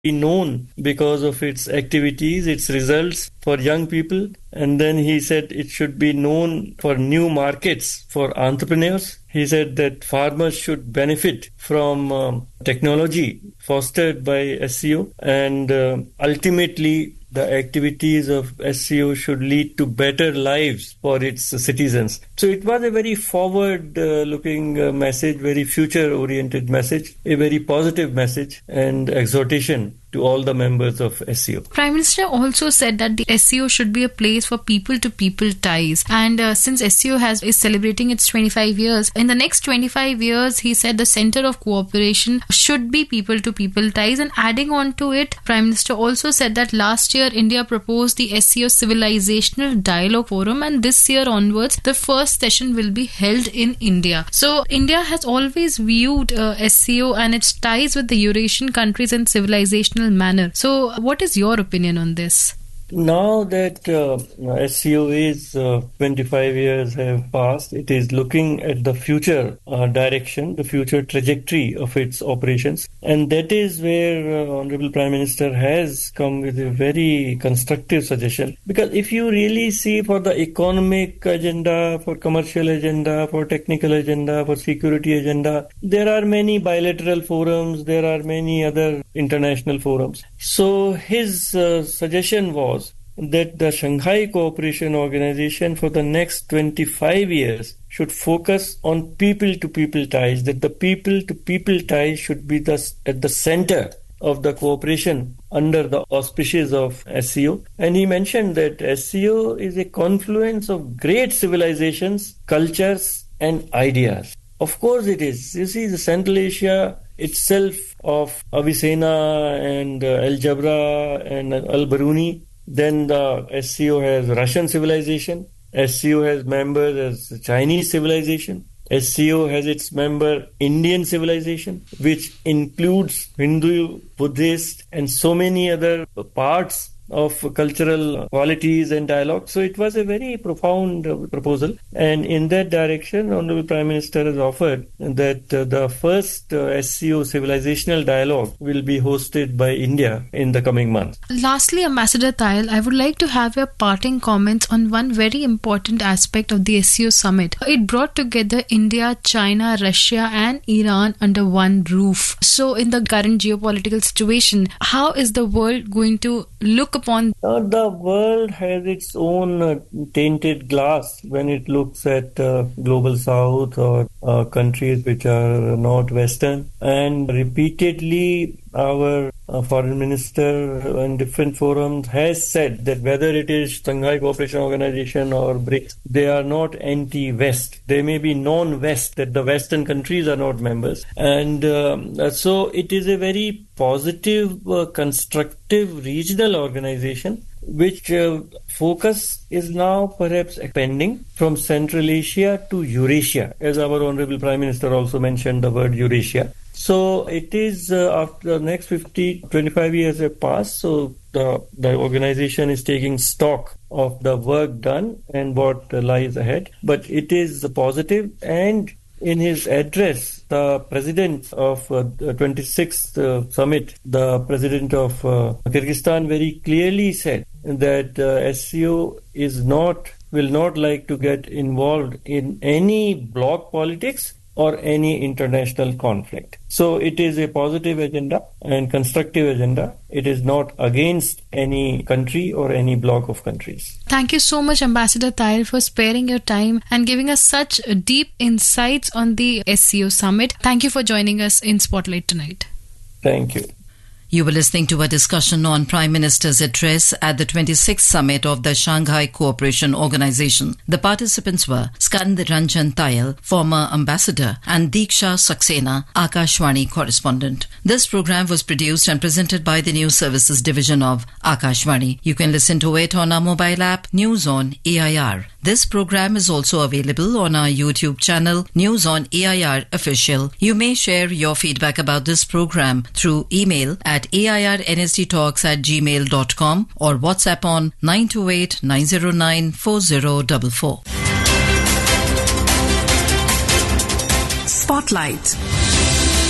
be known because of its activities, its results for young people. And then he said it should be known for new markets for entrepreneurs. He said that farmers should benefit from technology fostered by SCO, and ultimately the activities of SCO should lead to better lives for its citizens. So it was a very forward-looking message, very future-oriented message, a very positive message and exhortation to all the members of SCO. Prime Minister also said that the SCO should be a place for people-to-people ties. And since SCO is celebrating its 25 years, in the next 25 years, he said the center of cooperation should be people-to-people ties. And adding on to it, Prime Minister also said that last year, India proposed the SCO Civilizational Dialogue Forum, and this year onwards, the first session will be held in India. So, India has always viewed SCO and its ties with the Eurasian countries in civilizational manner. So, what is your opinion on this? Now that SCO is 25 years have passed, it is looking at the future direction, the future trajectory of its operations. And that is where Honorable Prime Minister has come with a very constructive suggestion. Because if you really see for the economic agenda, for commercial agenda, for technical agenda, for security agenda, there are many bilateral forums, there are many other international forums. So his suggestion was that the Shanghai Cooperation Organization for the next 25 years should focus on people-to-people ties, that the people-to-people ties should be at the center of the cooperation under the auspices of SCO. And he mentioned that SCO is a confluence of great civilizations, cultures and ideas. Of course it is. You see, the Central Asia itself of Avicenna and Al-Jabra and Al-Biruni. Then the SCO has Russian civilization. SCO has members as Chinese civilization. SCO has its member Indian civilization, which includes Hindu, Buddhist, and so many other parts of cultural qualities and dialogue. So it was a very profound proposal. And in that direction, Honorable Prime Minister has offered that the first SCO civilizational dialogue will be hosted by India in the coming months. Lastly, Ambassador Tayal, I would like to have your parting comments on one very important aspect of the SCO summit. It brought together India, China, Russia and Iran under one roof. So in the current geopolitical situation, how is the world going to look upon? The world has its own tainted glass when it looks at global south or countries which are not Western. And repeatedly our foreign minister in different forums has said that whether it is Shanghai Cooperation Organization or BRICS, they are not anti-West. They may be non-West, that the Western countries are not members. And so it is a very positive, constructive regional organization which focus is now perhaps expanding from Central Asia to Eurasia, as our Honorable Prime Minister also mentioned the word Eurasia. So it is after the next 25 years have passed, so the organization is taking stock of the work done and what lies ahead. But it is positive, and in his address, the president of the 26th summit, the president of Kyrgyzstan very clearly said that SCO will not like to get involved in any bloc politics or any international conflict. So it is a positive agenda and constructive agenda. It is not against any country or any bloc of countries. Thank you so much, Ambassador Tayal, for sparing your time and giving us such deep insights on the SCO summit. Thank you for joining us in Spotlight tonight. Thank you. You were listening to a discussion on Prime Minister's address at the 26th summit of the Shanghai Cooperation Organization. The participants were Skand Ranjan Tayal, former ambassador, and Diksha Saxena, Akashvani correspondent. This program was produced and presented by the News Services Division of Akashvani. You can listen to it on our mobile app, News on AIR. This program is also available on our YouTube channel, News on AIR Official. You may share your feedback about this program through email at airnsdtalks@gmail.com or WhatsApp on 928-909-4044. Spotlight.